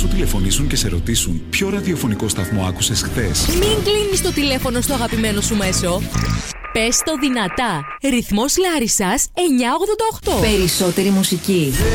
σου τηλεφωνήσουν και σε ρωτήσουν ποιο ραδιοφωνικό σταθμό άκουσες χθες. Μην κλείνεις το τηλέφωνο στο αγαπημένο σου μέσο. Πες το δυνατά. Ρυθμός Λάρισσας 988. Περισσότερη μουσική.